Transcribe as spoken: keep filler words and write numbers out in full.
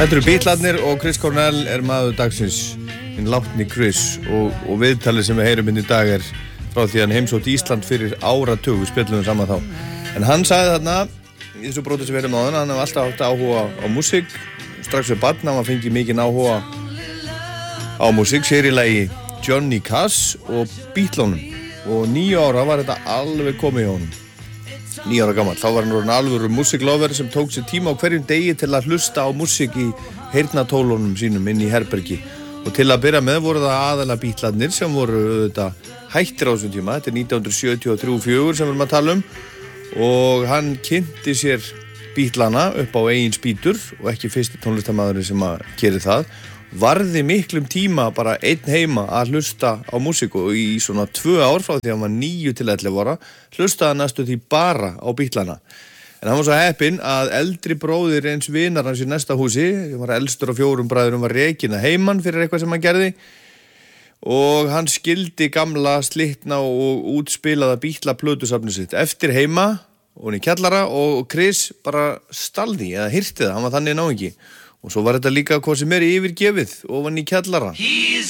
Þetta eru Beatlarnir og Chris Cornell er maður dagsins, hinn látni Chris, og, og viðtalið sem við heyrum inn í dag er frá því hann heimsótti Ísland fyrir áratug, við spjöllum saman þá. En hann sagði þarna, í þessu broti sem við erum á hann, hann hefði alltaf haft áhuga á músík, strax við barn, hann fengið mikinn áhuga á músík, sér í lagi Johnny Cash og Beatlunum, og níu ára var þetta alveg komið hjá honum. Níu ára gamall, þá var hann orðinn alvöru músíklover sem tók sér tíma á hverjum degi til að hlusta á músík í heyrnartólunum sínum inn í herbergi. Og til að byrja með voru það aðalega Beatlarnir sem voru auðvitað hættir á þessum tíma. Þetta er nítján hundruð sjötíu og þrjú til fjögur sem við erum að tala um. Og hann kynnti sér Beatlana upp á eigin spýtur og ekki fyrsti tónlistarmaðurinn sem að gera það. Varði miklum tíma bara einn heima að hlusta á músík og í svona tvö ár frá því að hann var níu til ellefu ára hlustaði hann næstu því bara á Beatlana. En hann var svo heppinn að eldri bróðir eins vinar hans í næsta húsi, hann var elstur af fjórum bræðurum, var rekinn að heiman fyrir eitthvað sem hann gerði og hann skildi gamla slitna og útspilaða Beatla plötusafnið sitt eftir heima og í kjallara og Chris bara stalði eða hirti það, hann var þannig náungi. Og svo var þetta líka hvað sem er yfirgefið ofan í kjallara.